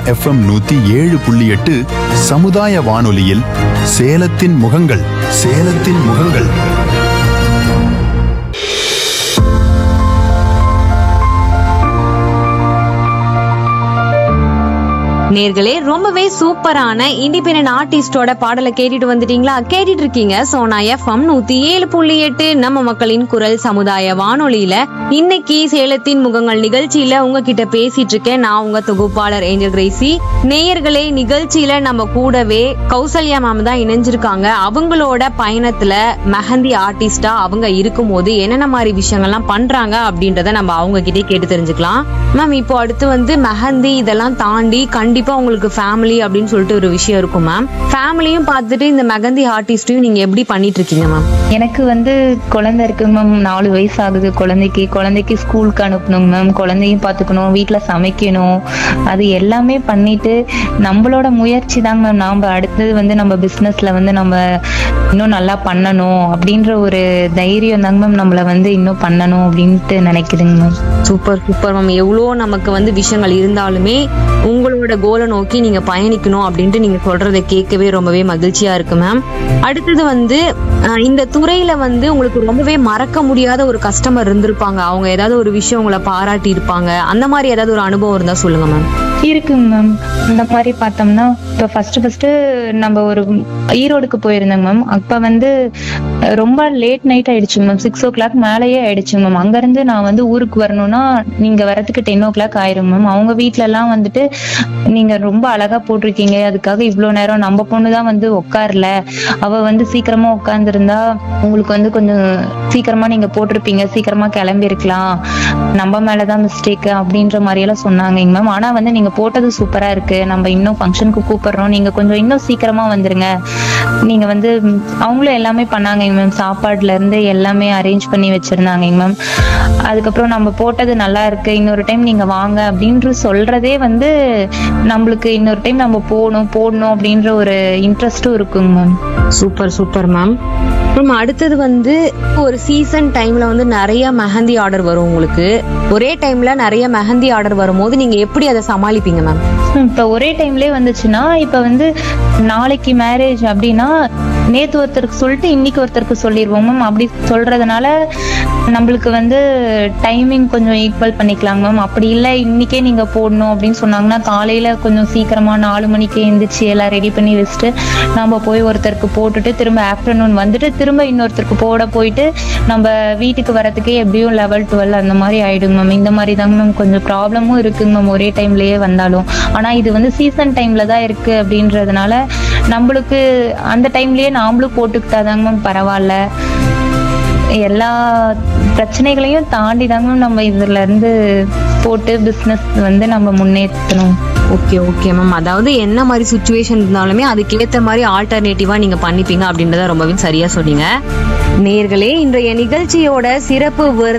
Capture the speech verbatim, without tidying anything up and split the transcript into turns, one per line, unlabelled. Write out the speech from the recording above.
FM நூத்தி ஏழு புள்ளி எட்டு சமுதாய வானொலியில் சேலத்தின் முகங்கள் சேலத்தின் முகங்கள்.
நேர்களே, ரொம்பவே சூப்பரான இண்டிபெண்டன்ட் ஆர்டிஸ்டோட பாடலை கேட்டுட்டு வந்துட்டீங்களா? கேட்டுட்டு இருக்கீங்க சோனா எஃப்எம் நூத்தி ஏழு புள்ளி எட்டு நம்ம மக்களின் குரல் சமுதாய வானொலியில. இன்னைக்கு சேலத்தின் முகங்கள் நிகழ்ச்சியில உங்ககிட்ட பேசிட்டு இருக்கேன் நான், உங்க தொகுப்பாளர் ஏஞ்சல் கிரேசி. நேயர்களே, நிகழ்ச்சியில நம்ம கூடவே கௌசல்யா மேம் தான் இணைஞ்சிருக்காங்க. அவங்களோட பயணத்துல மெஹந்தி ஆர்டிஸ்டா அவங்க இருக்கும் போது என்னென்ன மாதிரி விஷயங்கள்லாம் பண்றாங்க அப்படின்றத நம்ம அவங்க கிட்டே கேட்டு தெரிஞ்சுக்கலாம். மேம், இப்போ அடுத்து வந்து மெஹந்தி இதெல்லாம் தாண்டி கண்டிப்பா உங்களுக்கு ஃபேமிலி அப்படின்னு சொல்லிட்டு ஒரு விஷயம் இருக்கும் மேம். ஃபேமிலியும் பார்த்துட்டு இந்த மெஹந்தி ஆர்டிஸ்டையும் நீங்க எப்படி பண்ணிட்டு இருக்கீங்க மேம்?
எனக்கு வந்து குழந்தை இருக்குங்க மேம். நாலு வயசு ஆகுது குழந்தைக்கு. குழந்தைக்கு ஸ்கூலுக்கு அனுப்பணுங்க மேம். குழந்தையும் பார்த்துக்கணும், வீட்டில் சமைக்கணும், அது எல்லாமே பண்ணிட்டு நம்மளோட முயற்சி தாங்க மேம். நாம் அடுத்தது வந்து நம்ம பிஸ்னஸ்ல வந்து நம்ம இன்னும் நல்லா பண்ணணும் அப்படின்ற ஒரு தைரியம் தாங்க மேம் நம்மளை வந்து இன்னும் பண்ணணும் அப்படின்ட்டு நினைக்குதுங்க மேம்.
Super super ma'am. எவ்வளோ நமக்கு வந்து விஷயங்கள் இருந்தாலுமே உங்களோட கோலை நோக்கி நீங்க பயணிக்கணும் அப்படின்ட்டு நீங்க சொல்றதை கேட்கவே ரொம்பவே மகிழ்ச்சியா இருக்கு மேம். அடுத்தது வந்து இந்த துறையில வந்து உங்களுக்கு ரொம்பவே மறக்க முடியாத ஒரு கஸ்டமர் இருந்திருப்பாங்க. அவங்க ஏதாவது ஒரு விஷயம் உங்களை பாராட்டி இருப்பாங்க. அந்த மாதிரி ஏதாவது ஒரு அனுபவம் இருந்தா சொல்லுங்க மேம்.
இருக்குங்க மேம். இந்த மாதிரி பார்த்தோம்னா இப்போ ஃபர்ஸ்ட் ஃபர்ஸ்ட் நம்ம ஒரு ஈரோடுக்கு போயிருந்தோங்க மேம். அப்போ வந்து ரொம்ப லேட் நைட் ஆயிடுச்சுங்க மேம். சிக்ஸ் ஓ கிளாக் மேலேயே ஆயிடுச்சுங்க மேம். அங்கேருந்து நான் வந்து ஊருக்கு வரணும்னா நீங்க வரதுக்கு டென் ஓ கிளாக் ஆயிரும் மேம். அவங்க வீட்டுல எல்லாம் வந்துட்டு நீங்க ரொம்ப அழகா போட்டிருக்கீங்க, அதுக்காக இவ்வளோ நேரம் நம்ம பொண்ணுதான் வந்து உட்காரல, அவ வந்து சீக்கிரமா உட்காந்துருந்தா உங்களுக்கு வந்து கொஞ்சம் சீக்கிரமா நீங்க போட்டிருப்பீங்க, சீக்கிரமா கிளம்பி இருக்கலாம், நம்ம மேலதான் மிஸ்டேக் அப்படின்ற மாதிரி எல்லாம் சொன்னாங்க மேம். ஆனா வந்து நீங்க போட்டது சூப்பரா இருக்கு, நம்ம இன்னும் ஃபங்க்ஷனுக்கு கூப்பிடுறோம், நீங்க கொஞ்சம் இன்னும் சீக்கிரமா வந்துருங்க. நீங்க வந்து அவங்களும் எல்லாமே பண்ணாங்க மேம். சாப்பாடுல இருந்து எல்லாமே அரேஞ்ச் பண்ணி வச்சிருந்தாங்க மேம். அதுக்கப்புறம் நம்ம போட்டது நல்லா இருக்கு, இன்னொரு டைம் நீங்க வாங்க அப்படின்ற சொல்றதே வந்து நம்மளுக்கு இன்னொரு டைம் நம்ம போகணும் போடணும் அப்படின்ற ஒரு இன்ட்ரெஸ்டும் இருக்குங்க மேம்.
Super super ma'am. அப்புறம் அடுத்தது வந்து ஒரு சீசன் டைம்ல வந்து நிறைய மெஹந்தி ஆர்டர் வரும் உங்களுக்கு. ஒரே டைம்ல நிறைய மெஹந்தி ஆர்டர் வரும்போது நீங்க எப்படி அதை சமாளிப்பீங்க மேம்?
இப்ப ஒரே டைம்லயே வந்துச்சுன்னா, இப்ப வந்து நாளைக்கு மேரேஜ் அப்படின்னா நேத்து ஒருத்தருக்கு சொல்லிட்டு இன்னைக்கு ஒருத்தருக்கு சொல்லிடுவோம் மேம். அப்படி சொல்றதுனால நம்மளுக்கு வந்து டைமிங் கொஞ்சம் ஈக்குவல் பண்ணிக்கலாங்க மேம். அப்படி இல்லை இன்னைக்கே நீங்க போடணும் அப்படின்னு சொன்னாங்கன்னா காலையில கொஞ்சம் சீக்கிரமா நாலு மணிக்கு எழுந்திரிச்சு எல்லாம் ரெடி பண்ணி வச்சுட்டு நம்ம போய் ஒருத்தருக்கு போட்டுட்டு திரும்ப ஆஃப்டர்நூன் வந்துட்டு திரும்ப இன்னொருத்தருக்கு போட போயிட்டு நம்ம வீட்டுக்கு வரதுக்கே எப்படியும் லெவல் டுவெல் அந்த மாதிரி ஆயிடுங்க மேம். இந்த மாதிரி தாங்க மேம் கொஞ்சம் ப்ராப்ளமும் இருக்குங்க மேம் ஒரே டைம்லயே வந்தாலும். ஆனா இது வந்து சீசன் டைம்ல தான் இருக்கு அப்படின்றதுனால நம்மளுக்கு அந்த டைம்லயே நாமளும் போட்டுக்கிட்டாதாங்க மேம் பரவாயில்ல. எல்லா பிரச்சனைகளையும் தாண்டி தாங்க நம்ம இதுல இருந்து போட்டு பிசினஸ் வந்து நம்ம முன்னேற்றணும்.
Okay okay ma'am. அதாவது என்ன மாதிரி சுச்சுவேஷன் இருந்தாலுமே அதுக்கேற்ற மாதிரி ஆல்டர்னேட்டிவா நீங்க பண்ணிப்பீங்க அப்படின்றத ரொம்பவே சரியா சொன்னீங்க. நேயர்களே, இன்றைய நிகழ்ச்சியோட சிறப்பு